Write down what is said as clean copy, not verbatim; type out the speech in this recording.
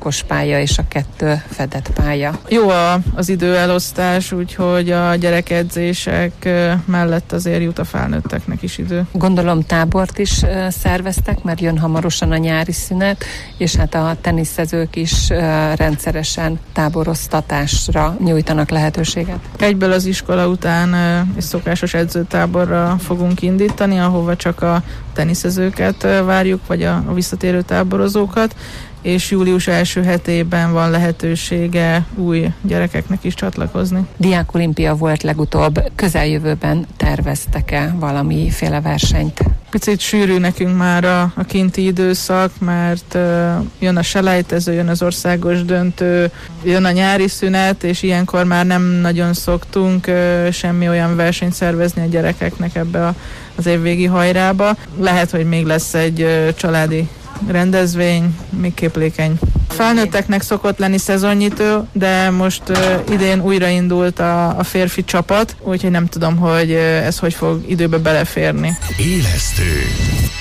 sarkos pálya és a 2 fedett pálya. Jó az időelosztás, úgyhogy a gyerekedzések mellett azért jut a felnőtteknek is idő. Gondolom tábort is szerveztek, mert jön hamarosan a nyári szünet, és hát a teniszezők is rendszeresen táboroztatásra nyújtanak lehetőséget. Egyből az iskola után egy szokásos edzőtáborra fogunk indítani, ahova csak a teniszezőket várjuk, vagy a visszatérő táborozókat, és július első hetében van lehetősége új gyerekeknek is csatlakozni. Diákolimpia volt legutóbb, közeljövőben terveztek-e valamiféle versenyt? Picit sűrű nekünk már a kinti időszak, mert jön a selejtező, jön az országos döntő, jön a nyári szünet, és ilyenkor már nem nagyon szoktunk semmi olyan versenyt szervezni a gyerekeknek ebbe az évvégi hajrába. Lehet, hogy még lesz egy családi rendezvény, még képlékeny. A felnőtteknek szokott lenni szezonnyitó, de most idén újraindult a férfi csapat, úgyhogy nem tudom, hogy ez hogy fog időbe beleférni. Élesztő.